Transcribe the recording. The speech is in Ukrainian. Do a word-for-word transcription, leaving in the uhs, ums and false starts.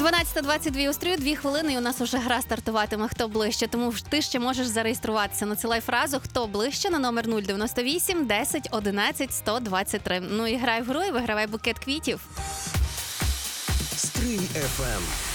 дванадцята двадцять дві у стрію, дві хвилини, і у нас уже гра стартуватиме «Хто ближче?», тому ти ще можеш зареєструватися. Надсилай фразу «Хто ближче?» на номер нуль дев'яносто вісім десять одинадцять сто двадцять три. Ну і грай в гру і вигравай букет квітів. Стрий еф ем.